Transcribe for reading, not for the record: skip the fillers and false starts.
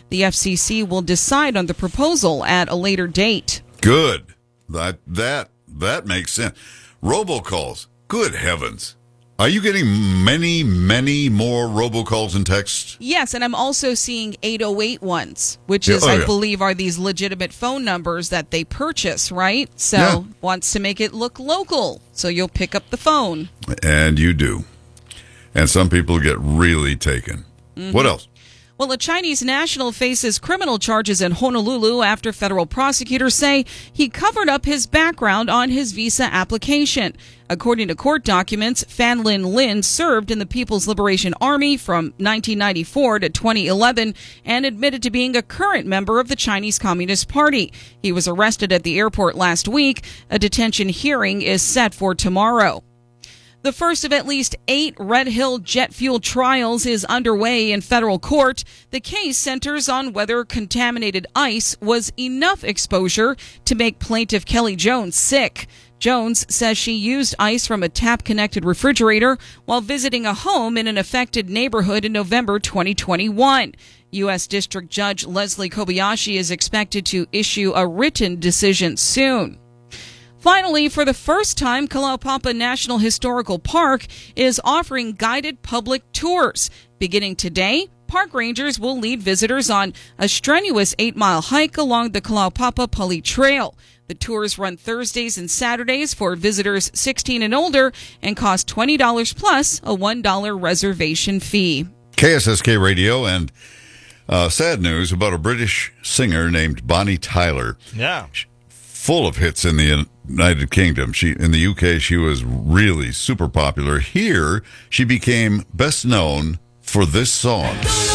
The FCC will decide on the proposal at a later date. Good. That makes sense. Robocalls. Good heavens. Are you getting many, many more robocalls and texts? Yes, and I'm also seeing 808 ones, which is, I believe, are these legitimate phone numbers that they purchase, right? So wants to make it look local, so you'll pick up the phone. And you do. And some people get really taken. Mm-hmm. What else? Well, a Chinese national faces criminal charges in Honolulu after federal prosecutors say he covered up his background on his visa application. According to court documents, Fan Lin served in the People's Liberation Army from 1994 to 2011 and admitted to being a current member of the Chinese Communist Party. He was arrested at the airport last week. A detention hearing is set for tomorrow. The first of at least 8 Red Hill jet fuel trials is underway in federal court. The case centers on whether contaminated ice was enough exposure to make plaintiff Kelly Jones sick. Jones says she used ice from a tap-connected refrigerator while visiting a home in an affected neighborhood in November 2021. U.S. District Judge Leslie Kobayashi is expected to issue a written decision soon. Finally, for the first time, Kalaupapa National Historical Park is offering guided public tours. Beginning today, park rangers will lead visitors on a strenuous 8-mile hike along the Kalaupapa Pali Trail. The tours run Thursdays and Saturdays for visitors 16 and older and cost $20 plus a $1 reservation fee. KSSK Radio, and sad news about a British singer named Bonnie Tyler. Yeah. Full of hits in the United Kingdom. In the UK, she was really super popular. Here, she became best known for this song.